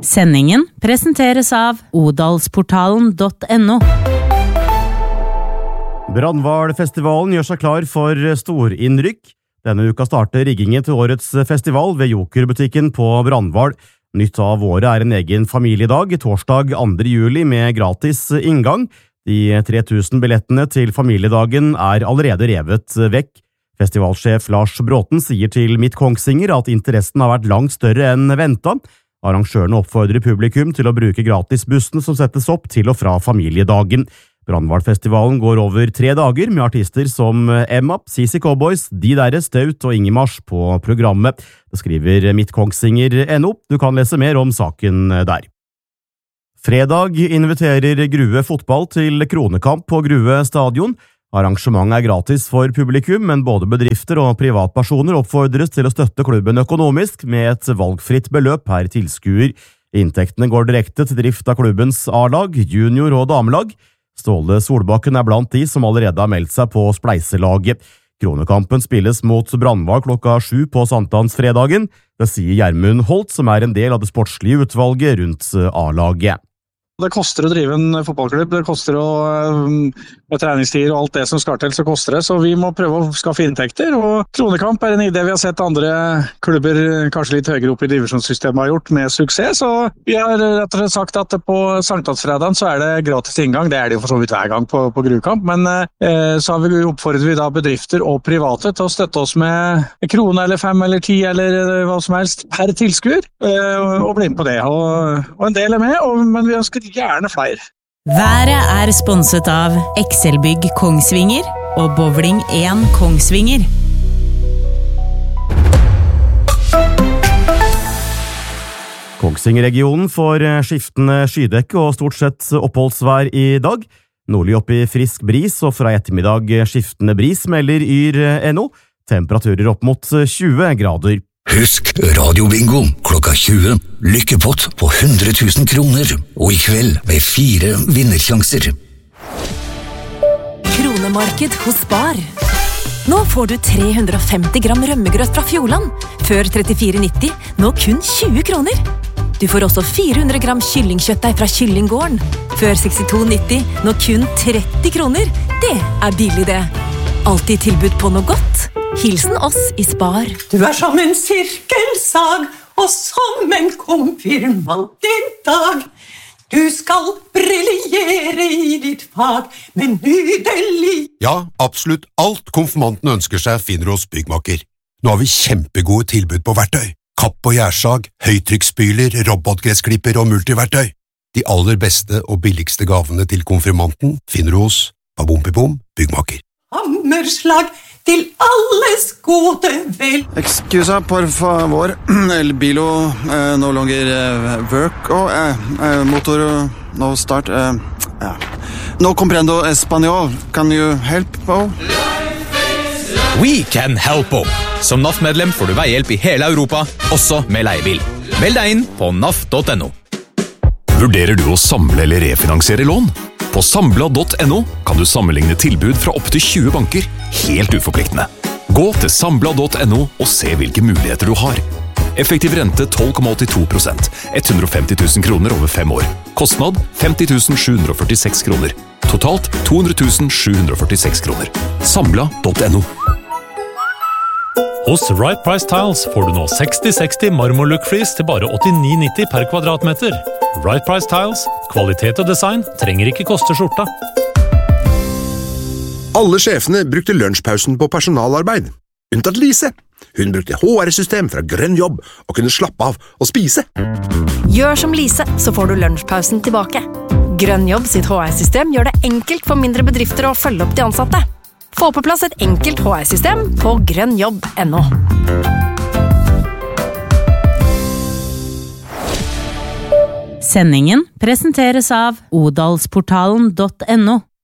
Sendingen presenteres av odalsportalen.no. Brandhvalfestivalen gjør seg klar for storinnrykk. Denne uka starter riggingen til årets festival ved Jokerbutikken på Brandhval. Nytt av året en egen familiedag, torsdag 2. juli med gratis inngang. De 3000 billettene til familiedagen allerede revet vekk. Festivalsjef Lars Bråten sier til Midt Kongsvinger at interessen har vært langt større enn ventet. Arrangørene oppfordrer publikum til å bruke gratisbussen som settes opp til og fra familiedagen. Brandhvalfestivalen går over 3 dager med artister som Emma, CC Cowboys, De Derre, Staut og Ingemars på programmet. Det skriver Midt Kongsvinger.no. Du kan lese mer om saken der. Fredag inviterer Grue fotball til kronekamp på Grue stadion. Arrangementet gratis for publikum, men både bedrifter og privatpersoner oppfordres til å støtte klubben økonomisk med et valgfritt beløp per tilskuer. Inntektene går direkte til drift av klubbens A-lag, junior- og damelag. Ståle Solbakken blant de som allerede har meldt seg på spleiselaget. Kronekampen spilles mot Brandhval klokka 7 på sankthansfredagen. Det sier Gjermund Holt, som en del av det sportslige utvalget rundt A-laget. Det koster å drive en fotballklubb, det koster med treningstider og alt det som skal til, så koster det, så vi må prøve å skaffe inntekter, og kronekamp en idé vi har sett andre klubber kanskje litt høyere opp i divisjonssystemet har gjort med suksess, så vi har rett og slett sagt at på sankthansfredagen så det gratis inngang, det det jo for så vidt hver gang på gruvekamp, men så oppfordrer vi da bedrifter og private til å støtte oss med krone eller 5 eller 10 eller hva som helst per tilskuer, og bli med på det, og en del med, men vi ønsker gjerne flere. Været sponset av Excelbygg Kongsvinger og Bowling 1 Kongsvinger. Kongsvinger-regionen får skiftende skydekke og stort sett oppholdsvær i dag. Nordlig opp i frisk bris og fra ettermiddag skiftende bris melder Yr.no. Temperaturer opp mot 20 grader. Husk radiobingo klokka 20. Lykkepott på 100 000 kroner. Og i kveld med 4 vinnersjanser. Kronemarked hos Spar. Nå får du 350 gram rømmegrøt fra Fjordland. Før 34,90, nå kun 20 kroner. Du får også 400 gram kyllingkjøttdeig fra Kyllinggården. Før 62,90, nå kun 30 kroner. Det billig det. Alltid tilbud på noe godt. Hilsen oss i Spar. Du som en sirkelsag, og som en konfirmant i dag. Du skal briljere i ditt fag, men nydelig. Ja, absolutt alt konfirmanten ønsker seg finner hos Byggmaker. Nå har vi kjempegode tilbud på verktøy. Kapp og gjærsag, høytrykksspyler, robotgressklipper og multiverktøy. De aller beste og billigste gavene til konfirmanten finner du hos Babompibom Byggmaker. Hammerslag til alles gode vel. Excusa, por favor. El bilo no longer work. Motor no start. No comprendo español. Can you help? We can help. Som NAF-medlem får du veihjelp i hele Europa, også med leiebil. Meld deg inn på naf.no. Vurderer du å samle eller refinansiere lån? På Sambla.no kan du sammenligne tilbud fra opp til 20 banker, helt uforpliktende. Gå til Sambla.no og se hvilke muligheter du har. Effektiv rente 12,82%, 150 000 kroner over 5 år. Kostnad 50 746 kroner. Totalt 200 746 kroner. Sambla.no. Hos Right Price Tiles får du nå 60-60 marmorlook-flis til bare 89,90 per kvadratmeter. Right Price Tiles, kvalitet og design trenger ikke koste skjorta. Alle sjefene brukte lunsjpausen på personalarbeid. Unntatt Lise. Hun brukte HR-system fra Grønn Jobb og kunne slappe av og spise. Gjør som Lise, så får du lunsjpausen tilbake. Grønn Jobb sitt HR-system gjør det enkelt for mindre bedrifter å følge opp de ansatte. Få på plass et enkelt HR-system på grønnjobb.no. Sendingen presenteres av odalsportalen.no.